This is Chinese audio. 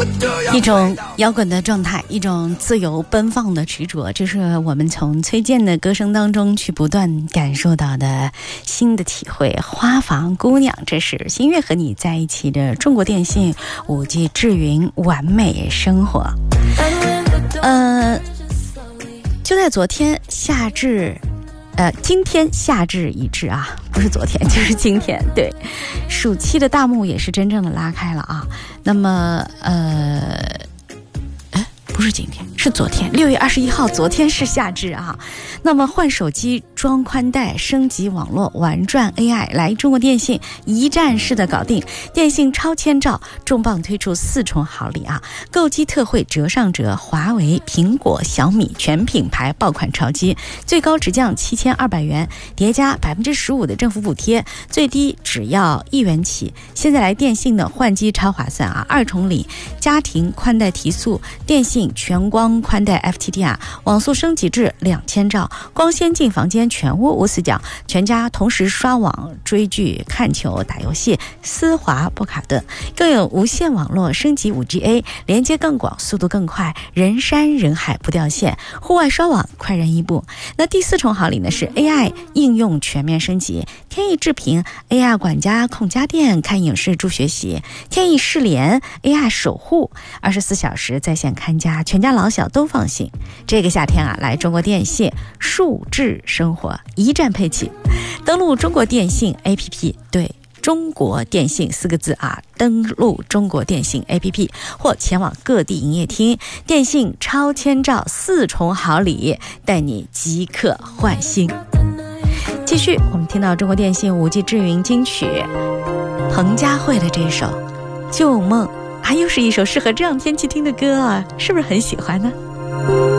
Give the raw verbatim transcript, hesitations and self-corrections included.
一种摇滚的状态，一种自由奔放的执着，这是我们从崔健的歌声当中去不断感受到的新的体会。花房姑娘，这是新月和你在一起的中国电信五 G 智云完美生活。呃，就在昨天夏至呃，今天夏至已至啊，不是昨天就是今天。对，暑期的大幕也是真正的拉开了啊。那么呃哎，不是今天，是昨天，六月二十一号，昨天是夏至啊。那么换手机、装宽带、升级网络、玩转 A I， 来中国电信一站式的搞定。电信超千兆重磅推出四重好礼啊！购机特惠折上折，华为、苹果、小米全品牌爆款超机，最高直降七千二百元，叠加百分之十五的政府补贴，最低只要一元起。现在来电信的换机超划算啊！二重礼，家庭宽带提速，电信全光宽带 F T D R， 网速升级至两千兆。光纤进房间全屋无死角，全家同时刷网、追剧、看球、打游戏，丝滑不卡顿。更有无线网络升级 五 G A， 连接更广，速度更快，人山人海不掉线，户外刷网快人一步。那第四重好礼呢是 A I 应用全面升级，天翼智屏 A I 管家控家电，看影视助学习，天翼视联 A I 守护，二十四小时在线看家，全家老小都放心。这个夏天啊，来中国电信数智生活一站配齐，登录中国电信 A P P， 对，中国电信四个字啊，登录中国电信 A P P 或前往各地营业厅，电信超千兆四重好礼，带你即刻换新。继续，我们听到中国电信五 G 智云金曲彭佳慧的这首《旧梦》，啊，又是一首适合这样天气听的歌啊，是不是很喜欢呢？